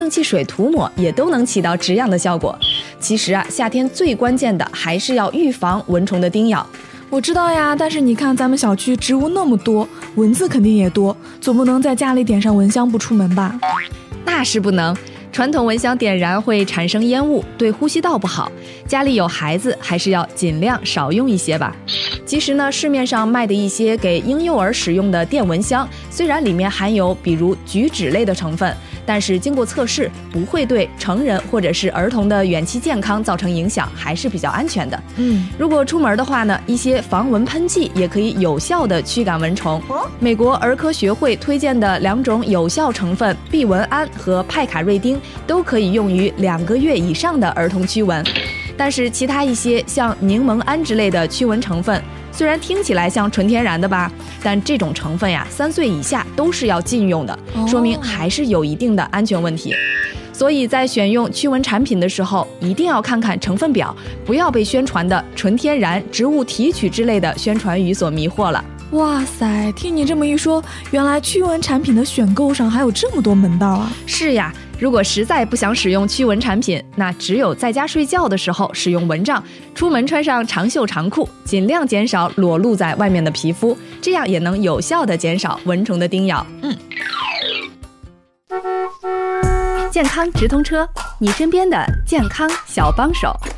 蒸汽水涂抹也都能起到止痒的效果。其实啊，夏天最关键的还是要预防蚊虫的叮咬。 我知道呀，但是你看咱们小区植物那么多，蚊子肯定也多，总不能在家里点上蚊香不出门吧？ 那是不能，传统蚊香点燃会产生烟雾，对呼吸道不好。家里有孩子，还是要尽量少用一些吧。其实呢，市面上卖的一些给婴幼儿使用的电蚊香，虽然里面含有比如菊酯类的成分，但是经过测试，不会对成人或者是儿童的远期健康造成影响，还是比较安全的。如果出门的话呢，一些防蚊喷剂也可以有效的驱赶蚊虫。美国儿科学会推荐的2种有效成分避蚊胺和派卡瑞丁都可以用于2个月以上的儿童驱蚊。但是其他一些像柠檬胺之类的驱蚊成分，虽然听起来像纯天然的吧，但这种成分呀，3岁以下都是要禁用的，说明还是有一定的安全问题。所以在选用驱蚊产品的时候，一定要看看成分表，不要被宣传的纯天然、植物提取之类的宣传语所迷惑了。 哇塞，听你这么一说，原来驱蚊产品的选购上还有这么多门道啊！ 是呀，如果实在不想使用驱蚊产品，那只有在家睡觉的时候使用蚊帐，出门穿上长袖长裤，尽量减少裸露在外面的皮肤，这样也能有效地减少蚊虫的叮咬。健康直通车，你身边的健康小帮手。